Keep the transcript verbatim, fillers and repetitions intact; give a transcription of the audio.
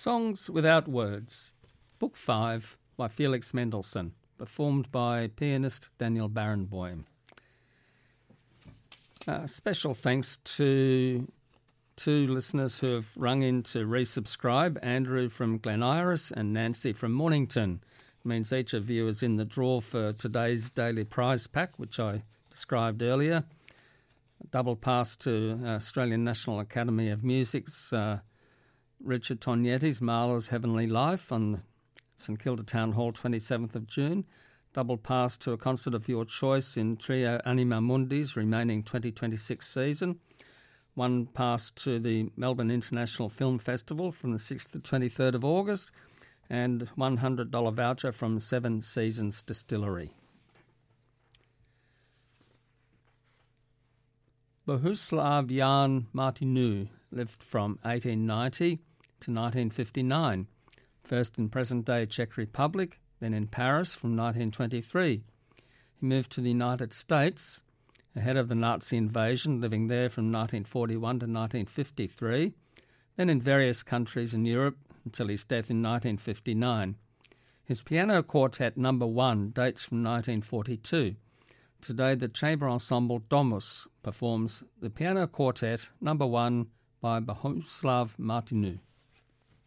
Songs Without Words, Book five by Felix Mendelssohn, performed by pianist Daniel Barenboim. Uh, special thanks to two listeners who have rung in to resubscribe, Andrew from Glen Iris and Nancy from Mornington. It means each of you is in the draw for today's daily prize pack, which I described earlier. A double pass to Australian National Academy of Music's uh, Richard Tognetti's Mahler's Heavenly Life on St Kilda Town Hall, twenty-seventh of June. Double pass to a concert of your choice in Trio Anima Mundi's remaining twenty twenty-six season. One pass to the Melbourne International Film Festival from the sixth to twenty-third of August, and one hundred dollars voucher from Seven Seasons Distillery. Bohuslav Jan Martinu lived from eighteen ninety to nineteen fifty-nine, first in present-day Czech Republic, then in Paris from nineteen twenty-three. He moved to the United States ahead of the Nazi invasion, living there from nineteen forty-one to nineteen fifty-three, then in various countries in Europe until his death in nineteen fifty-nine. His piano quartet number one dates from nineteen forty-two. Today the chamber ensemble Domus performs the piano quartet number one by Bohuslav Martinu.